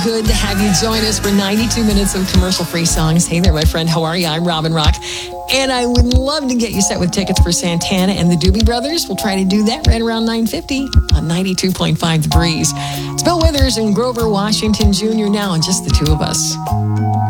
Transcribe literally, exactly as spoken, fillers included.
good to have you join us for ninety-two minutes of commercial-free songs. Hey there, my friend. How are you? I'm Robin Rock. And I would love to get you set with tickets for Santana and the Doobie Brothers. We'll try to do that right around nine fifty on ninety-two point five The Breeze. It's Bill Withers and Grover Washington Junior now, and just the two of us.